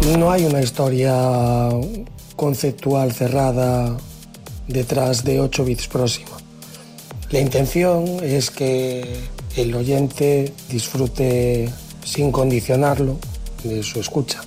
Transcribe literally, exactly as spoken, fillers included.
No hay una historia conceptual cerrada detrás de ocho bits próxima. La intención es que el oyente disfrute sin condicionarlo de su escucha.